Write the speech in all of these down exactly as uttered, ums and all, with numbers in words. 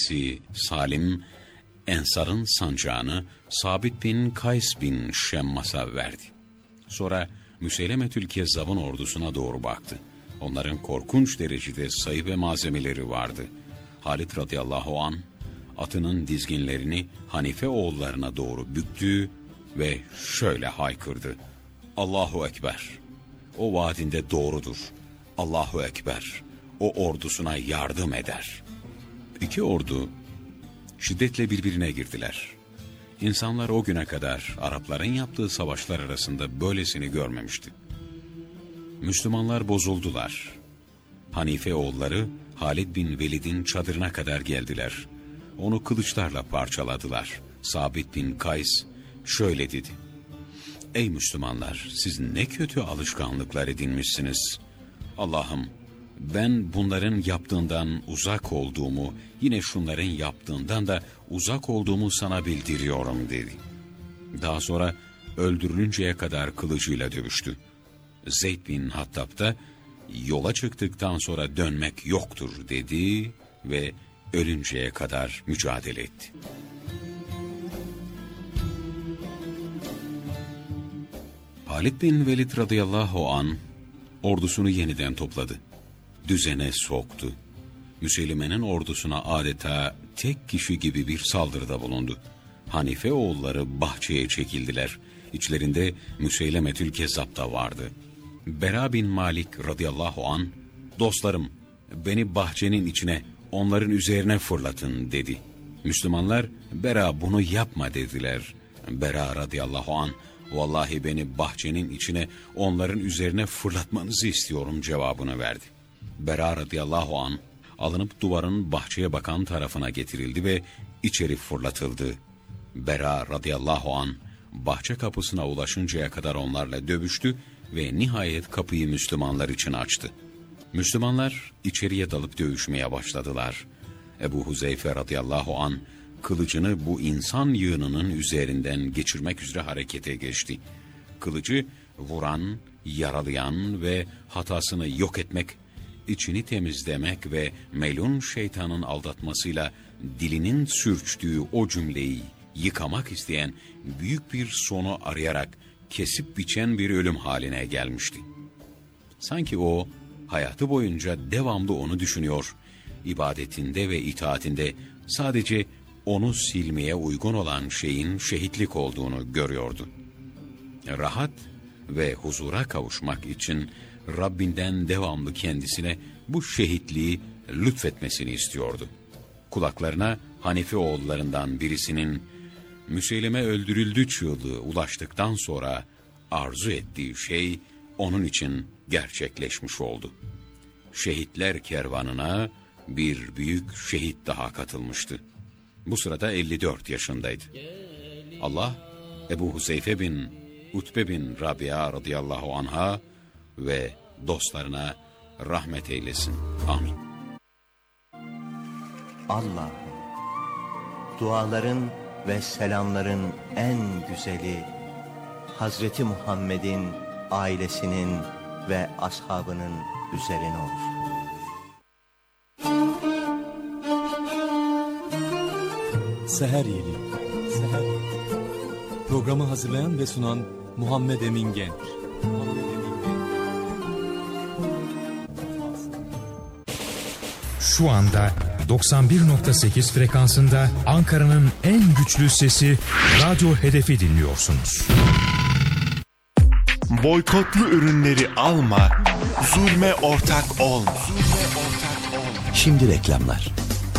annesi Salim, Ensar'ın sancağını Sabit bin Kays bin Şemmas'a verdi. Sonra Müseylemetül Kezzab'ın ordusuna doğru baktı. Onların korkunç derecede sayı ve malzemeleri vardı. Halid radıyallahu an atının dizginlerini Hanife oğullarına doğru büktü ve şöyle haykırdı: Allahu Ekber! O vaadinde doğrudur. Allahu Ekber! O ordusuna yardım eder. İki ordu şiddetle birbirine girdiler. İnsanlar o güne kadar Arapların yaptığı savaşlar arasında böylesini görmemişti. Müslümanlar bozuldular. Hanife oğulları Halid bin Velid'in çadırına kadar geldiler. Onu kılıçlarla parçaladılar. Sabit bin Kays şöyle dedi: Ey Müslümanlar, siz ne kötü alışkanlıklar edinmişsiniz. Allah'ım, ben bunların yaptığından uzak olduğumu, yine şunların yaptığından da uzak olduğumu sana bildiriyorum dedi. Daha sonra öldürülünceye kadar kılıcıyla dövüştü. Zeyd bin Hattab da yola çıktıktan sonra dönmek yoktur dedi ve ölünceye kadar mücadele etti. Halid bin Velid radıyallahu an ordusunu yeniden topladı. Düzene soktu. Müseylime'nin ordusuna adeta tek kişi gibi bir saldırıda bulundu. Hanife oğulları bahçeye çekildiler. İçlerinde Müseylemetül Kezzab da vardı. Bera bin Malik radıyallahu an, dostlarım, beni bahçenin içine, onların üzerine fırlatın dedi. Müslümanlar, Bera bunu yapma dediler. Bera radıyallahu an, vallahi beni bahçenin içine, onların üzerine fırlatmanızı istiyorum cevabını verdi. Bera radıyallahu an alınıp duvarın bahçeye bakan tarafına getirildi ve içeri fırlatıldı. Bera radıyallahu an bahçe kapısına ulaşıncaya kadar onlarla dövüştü ve nihayet kapıyı Müslümanlar için açtı. Müslümanlar içeriye dalıp dövüşmeye başladılar. Ebu Huzeyfe radıyallahu an kılıcını bu insan yığınının üzerinden geçirmek üzere harekete geçti. Kılıcı vuran, yaralayan ve hatasını yok etmek, içini temizlemek ve melun şeytanın aldatmasıyla dilinin sürçtüğü o cümleyi yıkamak isteyen büyük bir sonu arayarak kesip biçen bir ölüm haline gelmişti. Sanki o hayatı boyunca devamlı onu düşünüyor, ibadetinde ve itaatinde sadece onu silmeye uygun olan şeyin şehitlik olduğunu görüyordu. Rahat ve huzura kavuşmak için Rabbinden devamlı kendisine bu şehitliği lütfetmesini istiyordu. Kulaklarına Hanife oğullarından birisinin Müseyleme öldürüldü çığlığı ulaştıktan sonra arzu ettiği şey onun için gerçekleşmiş oldu. Şehitler kervanına bir büyük şehit daha katılmıştı. Bu sırada elli dört yaşındaydı. Allah Ebu Huzeyfe bin Utbe bin Rabia radıyallahu anha ve dostlarına rahmet eylesin. Amin. Allah'ım, duaların ve selamların en güzeli Hazreti Muhammed'in ailesinin ve ashabının üzerine olsun. Seher Yeli. Seher. Programı hazırlayan ve sunan Muhammed Emin Genç. Muhammed Emin Genç. Şu anda doksan bir nokta sekiz frekansında Ankara'nın en güçlü sesi Radyo Hedef'i dinliyorsunuz. Boykotlu ürünleri alma, zulme ortak olma. Şimdi reklamlar.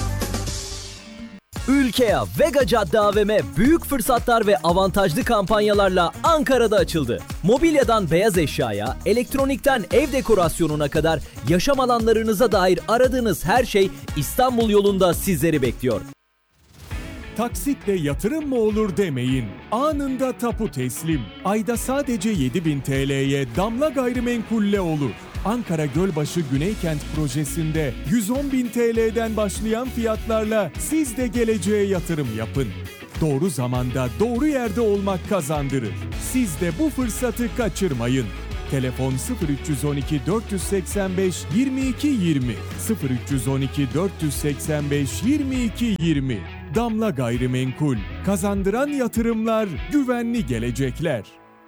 Ülkea Vega Cadde A V M büyük fırsatlar ve avantajlı kampanyalarla Ankara'da açıldı. Mobilyadan beyaz eşyaya, elektronikten ev dekorasyonuna kadar yaşam alanlarınıza dair aradığınız her şey İstanbul yolunda sizleri bekliyor. Taksitle yatırım mı olur demeyin. Anında tapu teslim. Ayda sadece yedi bin T L'ye Damla Gayrimenkul'le olur. Ankara Gölbaşı Güneykent projesinde yüz on bin T L'den başlayan fiyatlarla siz de geleceğe yatırım yapın. Doğru zamanda doğru yerde olmak kazandırır. Siz de bu fırsatı kaçırmayın. Telefon sıfır üç on iki dört seksen beş yirmi iki yirmi sıfır üç on iki dört seksen beş yirmi iki yirmi. Damla Gayrimenkul, kazandıran yatırımlar, güvenli gelecekler.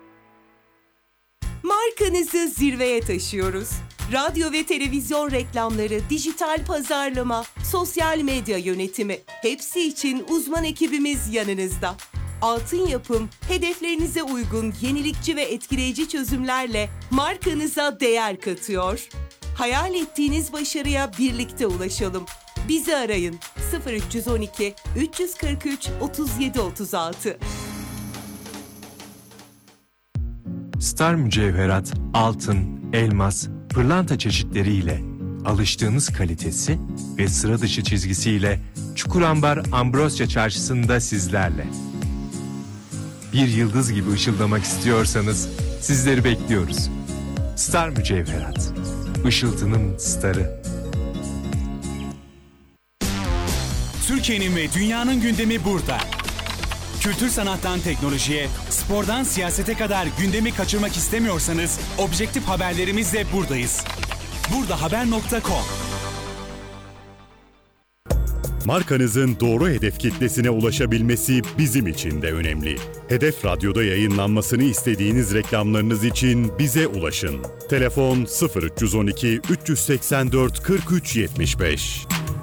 Markanızı zirveye taşıyoruz. Radyo ve televizyon reklamları, dijital pazarlama, sosyal medya yönetimi, hepsi için uzman ekibimiz yanınızda. Altın Yapım, hedeflerinize uygun yenilikçi ve etkileyici çözümlerle markanıza değer katıyor. Hayal ettiğiniz başarıya birlikte ulaşalım. Bizi arayın sıfır üç on iki üç kırk üç otuz yedi otuz altı. Star mücevherat, altın, elmas, pırlanta çeşitleriyle alıştığınız kalitesi ve sıra dışı çizgisiyle Çukurambar Ambrosya Çarşısı'nda sizlerle. Bir yıldız gibi ışıldamak istiyorsanız sizleri bekliyoruz. Star mücevherat, ışıltının starı. Türkiye'nin ve dünyanın gündemi burada. Kültür sanattan teknolojiye, spordan siyasete kadar gündemi kaçırmak istemiyorsanız objektif haberlerimizle buradayız. burdahaber nokta com. Markanızın doğru hedef kitlesine ulaşabilmesi bizim için de önemli. Hedef Radyo'da yayınlanmasını istediğiniz reklamlarınız için bize ulaşın. Telefon sıfır üç on iki üç seksen dört kırk üç yetmiş beş.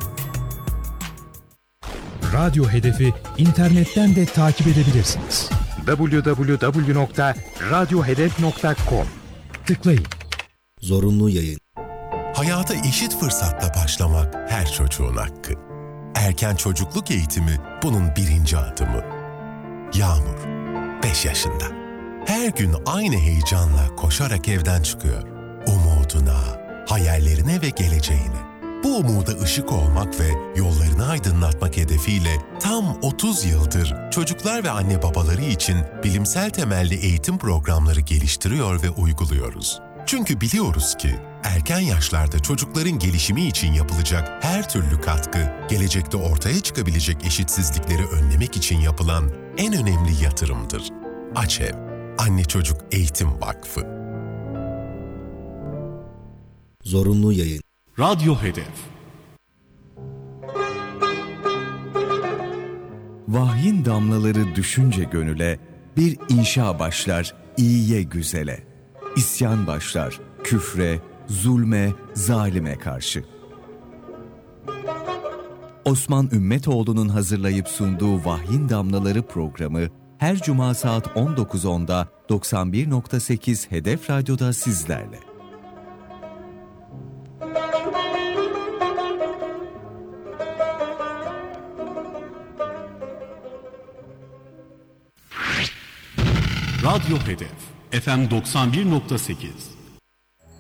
Radyo Hedefi internetten de takip edebilirsiniz. double-u double-u double-u nokta radyo hedef nokta com Tıklayın. Zorunlu yayın. Hayata eşit fırsatla başlamak her çocuğun hakkı. Erken çocukluk eğitimi bunun birinci adımı. Yağmur, beş yaşında. Her gün aynı heyecanla koşarak evden çıkıyor. Umuduna, hayallerine ve geleceğine. Bu umuda ışık olmak ve yollarını aydınlatmak hedefiyle tam otuz yıldır çocuklar ve anne babaları için bilimsel temelli eğitim programları geliştiriyor ve uyguluyoruz. Çünkü biliyoruz ki erken yaşlarda çocukların gelişimi için yapılacak her türlü katkı, gelecekte ortaya çıkabilecek eşitsizlikleri önlemek için yapılan en önemli yatırımdır. AÇEV, Anne Çocuk Eğitim Vakfı. Zorunlu yayın. Radyo Hedef. Vahyin damlaları düşünce gönüle, bir inşa başlar iyiye güzele. İsyan başlar küfre, zulme, zalime karşı. Osman Ümmetoğlu'nun hazırlayıp sunduğu Vahyin Damlaları programı her cuma saat on dokuz onda doksan bir nokta sekiz Hedef Radyo'da sizlerle. Radyo Hedef F M doksan bir nokta sekiz.